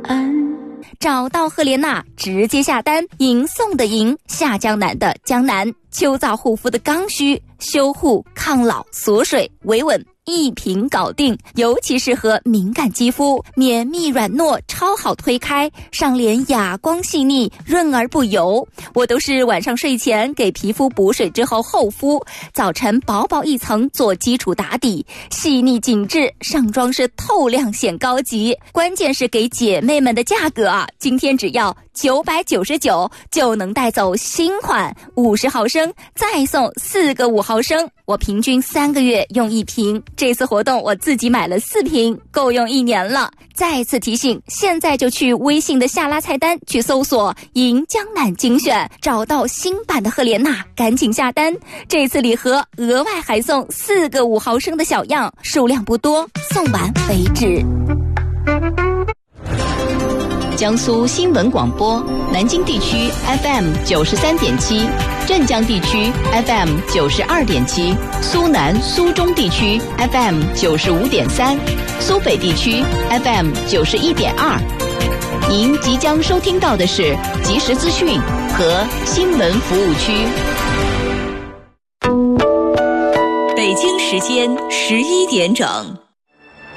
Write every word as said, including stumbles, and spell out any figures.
安。 找到赫莲娜，直接下单，迎送的迎，下江南的江南，秋燥护肤的刚需，修护、抗老、锁水、维稳，一瓶搞定，尤其适合敏感肌肤，绵密软糯，超好推开，上脸哑光细腻，润而不油。我都是晚上睡前给皮肤补水之后厚敷，早晨薄薄一层做基础打底，细腻紧致，上妆是透亮显高级。关键是给姐妹们的价格啊，今天只要九百九十九就能带走新款五十毫升，再送四个五毫升。我平均三个月用一瓶，这次活动我自己买了四瓶，够用一年了。再次提醒，现在就去微信的下拉菜单去搜索迎江南精选，找到新版的赫莲娜，赶紧下单。这次礼盒额外还送四个五毫升的小样，数量不多，送完为止。 江苏新闻广播，南京地区 F M 九十三点七，镇江地区 F M 九十二点七，苏南、苏中地区 F M 九十五点三，苏北地区 F M 九十一点二。您即将收听到的是即时资讯和新闻服务区。 北京时间十一点整。